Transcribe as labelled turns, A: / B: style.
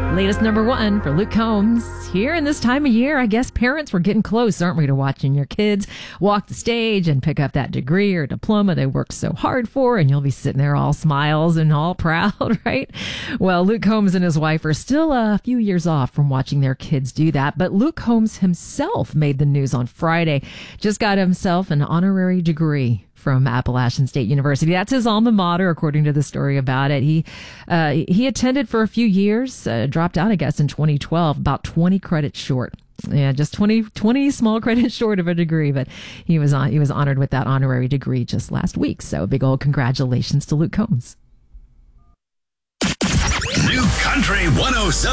A: Latest number one for Luke Combs. Here in this time of year, I guess parents were getting close, aren't we, to watching your kids walk the stage and pick up that degree or diploma they worked so hard for, and you'll be sitting there all smiles and all proud, right? Well, Luke Combs and his wife are still a few years off from watching their kids do that, but Luke Combs himself made the news on Friday. Just got himself an honorary degree from Appalachian State University. That's his alma mater, according to the story about it. He attended for a few years, dropped out, I guess, in 2012, about 20 credits short. Yeah, just 20 small credits short of a degree, but he was honored with that honorary degree just last week. So big old congratulations to Luke Combs.
B: New Country 107.